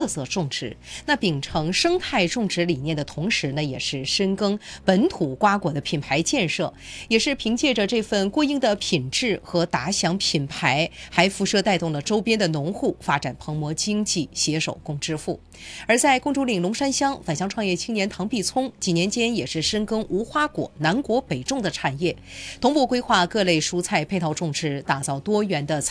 特色种植。那秉承生态种植理念的同时呢，也是深耕本土瓜果的品牌建设，也是凭借着这份过硬的品质和打响品牌，还辐射带动了周边的农户发展蓬勃经济，携手共致富。而在公主岭龙山乡，返乡创业青年唐碧聪几年间也是深耕无花果、南果北种的产业，同步规划各类蔬菜配套种植，打造多元的